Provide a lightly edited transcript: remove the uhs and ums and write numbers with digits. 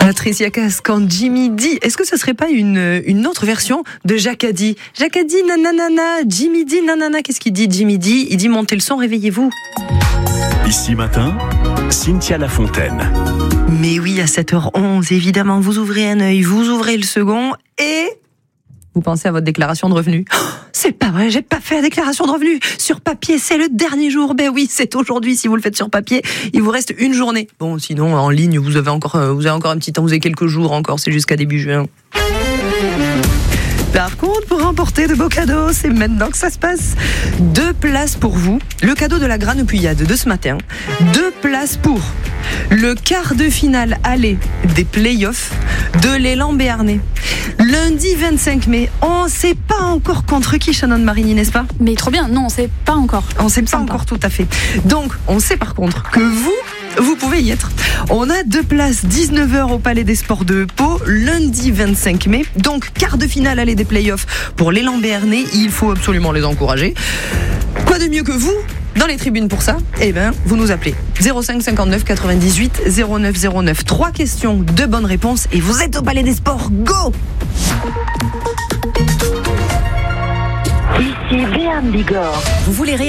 Patricia Cass quand Jimmy dit. Est-ce que ce serait pas une autre version de Jacques a dit? Jacques a dit nanana, Jimmy dit nanana. Qu'est-ce qu'il dit Jimmy dit? Il dit montez le son, réveillez-vous. Ici matin, Cynthia Lafontaine. Mais oui, à 7h11, évidemment, vous ouvrez un œil, vous ouvrez le second et vous pensez à votre déclaration de revenus. Oh, c'est pas vrai, j'ai pas fait la déclaration de revenus. Sur papier, c'est le dernier jour. Ben oui, c'est aujourd'hui. Si vous le faites sur papier, il vous reste une journée. Bon, sinon, en ligne, vous avez encore un petit temps, vous avez quelques jours encore, c'est jusqu'à début juin. Par contre, pour remporter de beaux cadeaux, c'est maintenant que ça se passe. 2 places pour vous. Le cadeau de la Granopuyade de ce matin. 2 places pour le quart de finale aller des playoffs de l'élan béarnais. Lundi 25 mai, on ne sait pas encore contre qui, Shannon Marini, n'est-ce pas? Mais trop bien, non, on ne sait pas encore. On ne sait pas encore tout à fait. Donc, on sait par contre que vous pouvez y être. On a 2 places, 19h au Palais des Sports de Pau, lundi 25 mai. Donc, quart de finale aller des playoffs pour l'élan béarnais. Il faut absolument les encourager. Quoi de mieux que vous dans les tribunes pour ça? Eh ben, vous nous appelez 05 59 98 09 09. 3 questions, 2 bonnes réponses et vous êtes au Palais des Sports. Go! Ici Béarn Bigorre. Vous voulez